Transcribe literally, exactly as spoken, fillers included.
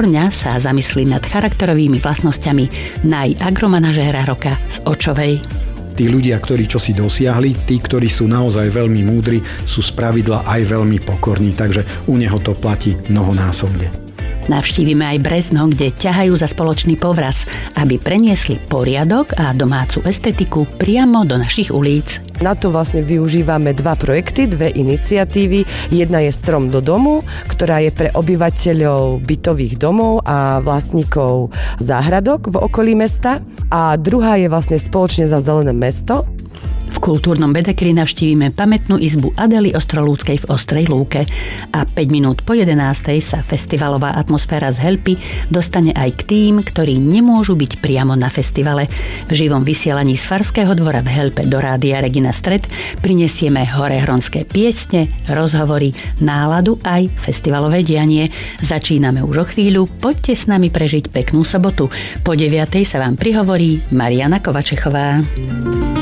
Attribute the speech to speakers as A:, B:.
A: Horňa sa zamyslí nad charakterovými vlastnosťami najagromanažéra roka z Očovej.
B: Tí ľudia, ktorí čo si dosiahli, tí, ktorí sú naozaj veľmi múdri, sú spravidla aj veľmi pokorní, takže u neho to platí mnohonásobne.
A: Navštívime aj Brezno, kde ťahajú za spoločný povraz, aby preniesli poriadok a domácu estetiku priamo do našich ulíc.
C: Na to vlastne využívame dva projekty, dve iniciatívy. Jedna je Strom do domu, ktorá je pre obyvateľov bytových domov a vlastníkov záhradok v okolí mesta. A druhá je vlastne Spoločne za zelené mesto.
A: V kultúrnom Bedekri navštívime pamätnú izbu Adely Ostrolúckej v Ostrej Lúke a päť minút po jedenástej sa festivalová atmosféra z Helpy dostane aj k tým, ktorí nemôžu byť priamo na festivale. V živom vysielaní z Farského dvora v Helpe do rádia Regina Stred prinesieme horehronské piesne, rozhovory, náladu aj festivalové dianie. Začíname už o chvíľu, poďte s nami prežiť peknú sobotu. Po deviatej sa vám prihovorí Mariana Kovačechová.